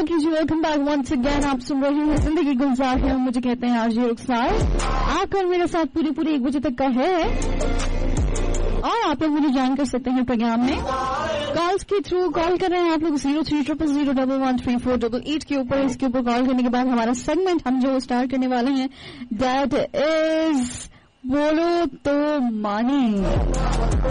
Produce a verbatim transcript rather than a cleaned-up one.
इस्तेमाल कीजिए। Welcome back once again. आप सुन रहे हैं जिंदगी गुलजार है, मुझे कहते हैं आरजे रुखसार। आपका मेरे साथ पूरी पूरी एक बजे तक का है और आप लोग मुझे ज्वाइन कर सकते हैं प्रोग्राम में कॉल्स के थ्रू। कॉल कर रहे हैं आप लोग zero three triple zero double one three four double eight के ऊपर। इसके ऊपर कॉल करने के बाद हमारा सेगमेंट हम जो स्टार्ट करने वाले हैं दैट इज बोलो तो माने।